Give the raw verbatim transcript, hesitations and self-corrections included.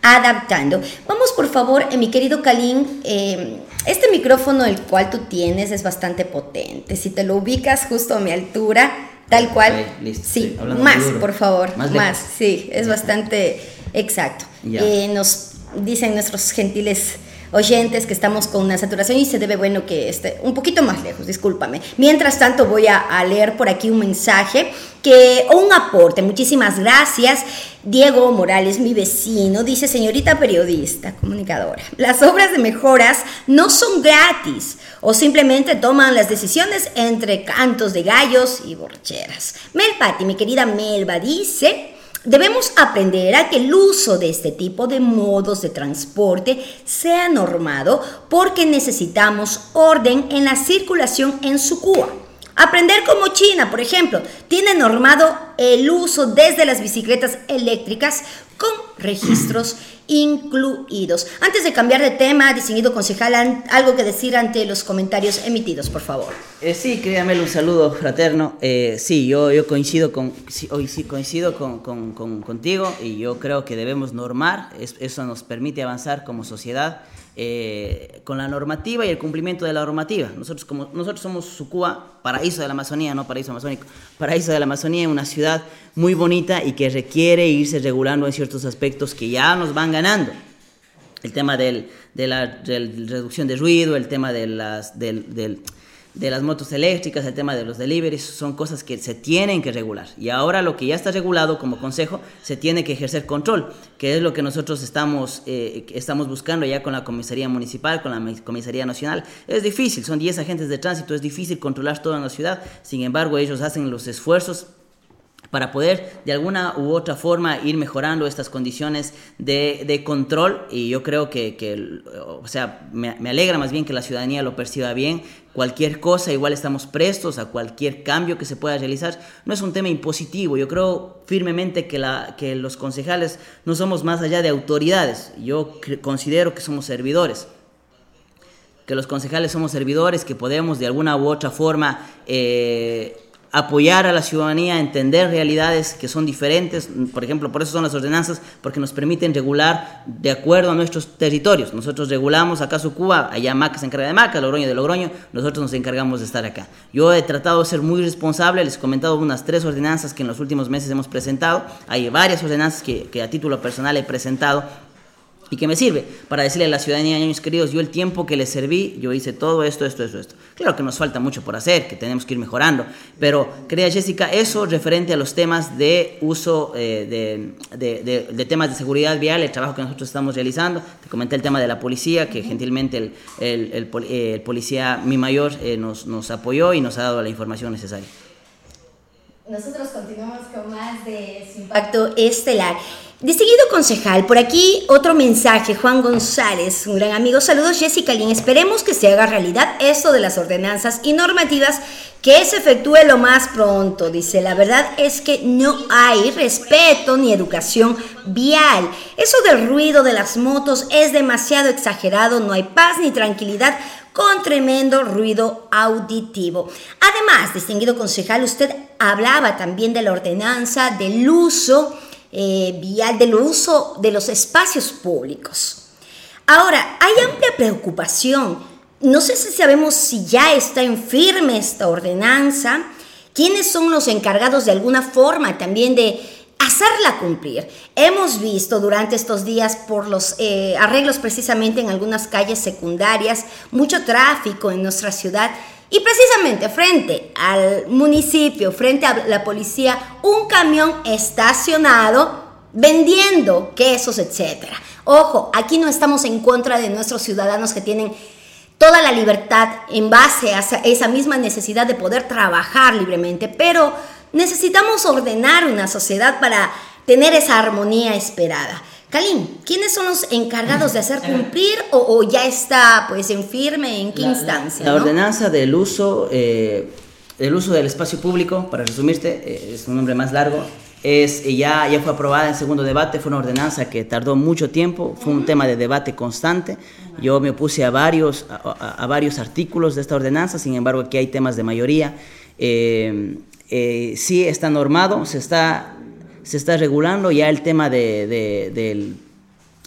adaptando. Vamos por favor, eh, mi querido Kalin, eh, este micrófono el cual tú tienes es bastante potente. Si te lo ubicas justo a mi altura, tal cual. Okay, listo. Sí, más, por favor, más, más sí, es bastante exacto. Eh, nos dicen nuestros gentiles oyentes que estamos con una saturación y se debe, bueno, que esté un poquito más lejos, discúlpame. Mientras tanto voy a, a leer por aquí un mensaje que, o un aporte. Muchísimas gracias. Diego Morales, mi vecino, dice: señorita periodista, comunicadora, las obras de mejoras no son gratis o simplemente toman las decisiones entre cantos de gallos y borracheras. Melpati, mi querida Melba, dice: debemos aprender a que el uso de este tipo de modos de transporte sea normado porque necesitamos orden en la circulación en Sucúa. Aprender como China, por ejemplo, tiene normado el uso desde las bicicletas eléctricas con registros incluidos. Antes de cambiar de tema, distinguido concejal, algo que decir ante los comentarios emitidos, por favor. Eh, sí, créame, un saludo fraterno. Eh, sí, yo, yo coincido con, sí, hoy sí coincido con, con, con, contigo y yo creo que debemos normar. Es, eso nos permite avanzar como sociedad eh, con la normativa y el cumplimiento de la normativa. Nosotros, como, nosotros somos Sucúa, paraíso de la Amazonía, no paraíso amazónico, paraíso de la Amazonía, una ciudad muy bonita y que requiere irse regulando en ciertos aspectos que ya nos van ganando. El tema del, de la de reducción de ruido, el tema de las, del, del, de las motos eléctricas, el tema de los deliveries, son cosas que se tienen que regular. Y ahora lo que ya está regulado como consejo, se tiene que ejercer control, que es lo que nosotros estamos, eh, estamos buscando ya con la comisaría municipal, con la comisaría nacional. Es difícil, son diez agentes de tránsito, es difícil controlar toda la ciudad. Sin embargo, ellos hacen los esfuerzos para poder de alguna u otra forma ir mejorando estas condiciones de, de control, y yo creo que, que o sea, me, me alegra más bien que la ciudadanía lo perciba bien. Cualquier cosa, igual estamos prestos a cualquier cambio que se pueda realizar. No es un tema impositivo. Yo creo firmemente que, la, que los concejales no somos más allá de autoridades. Yo considero que somos servidores, que los concejales somos servidores, que podemos de alguna u otra forma eh, apoyar a la ciudadanía a entender realidades que son diferentes. Por ejemplo, por eso son las ordenanzas, porque nos permiten regular de acuerdo a nuestros territorios. Nosotros regulamos acá Sucúa, allá Maca se encarga de Maca, Logroño de Logroño, nosotros nos encargamos de estar acá. Yo he tratado de ser muy responsable, les he comentado unas tres ordenanzas que en los últimos meses hemos presentado. Hay varias ordenanzas que, que a título personal he presentado y que me sirve para decirle a la ciudadanía: niños queridos, yo el tiempo que les serví, yo hice todo esto, esto, esto, esto. Claro que nos falta mucho por hacer, que tenemos que ir mejorando, pero querida Jessica, eso referente a los temas de uso, eh, de, de, de, de temas de seguridad vial, el trabajo que nosotros estamos realizando. Te comenté el tema de la policía, que gentilmente el, el, el, el policía, mi mayor, eh, nos, nos apoyó y nos ha dado la información necesaria. Nosotros continuamos con más de Su Impacto Estelar. Distinguido concejal, por aquí otro mensaje, Juan González, un gran amigo. Saludos, Jessica Lin. Esperemos que se haga realidad esto de las ordenanzas y normativas, que se efectúe lo más pronto. Dice: la verdad es que no hay respeto ni educación vial. Eso del ruido de las motos es demasiado exagerado. No hay paz ni tranquilidad con tremendo ruido auditivo. Además, distinguido concejal, usted hablaba también de la ordenanza del uso eh, vial, del uso de los espacios públicos. Ahora, hay amplia preocupación. No sé si sabemos si ya está en firme esta ordenanza, quiénes son los encargados de alguna forma también de hacerla cumplir. Hemos visto durante estos días, por los eh, arreglos precisamente en algunas calles secundarias, mucho tráfico en nuestra ciudad, y precisamente frente al municipio, frente a la policía, un camión estacionado vendiendo quesos, etcétera. Ojo, aquí no estamos en contra de nuestros ciudadanos que tienen toda la libertad en base a esa misma necesidad de poder trabajar libremente, pero necesitamos ordenar una sociedad para tener esa armonía esperada. Kalin, ¿quiénes son los encargados de hacer cumplir o, o ya está pues en firme, en qué la, instancia? La, la ¿no? ordenanza del uso, eh, el uso del espacio público, para resumirte, eh, es un nombre más largo, es, ya, ya fue aprobada en segundo debate. Fue una ordenanza que tardó mucho tiempo, fue un tema de debate constante. Yo me opuse a varios, a, a, a varios artículos de esta ordenanza, sin embargo aquí hay temas de mayoría. Eh, eh, sí está normado, se está... se está regulando ya el tema de, de, del